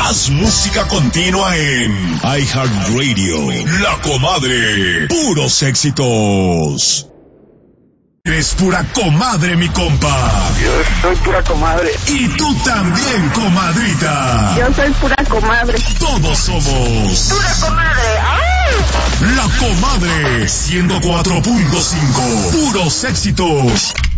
Más música continua en iHeartRadio. La Comadre. Puros éxitos. Eres pura comadre, mi compa. Yo soy pura comadre. Y tú también, comadrita. Yo soy pura comadre. Todos somos pura comadre. ¡Ah! La Comadre 104.5. Puros éxitos.